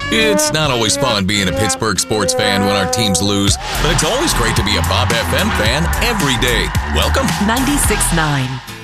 It's not always fun being a Pittsburgh sports fan when our teams lose, but it's always great to be a Bob FM fan every day. Welcome. 96.9.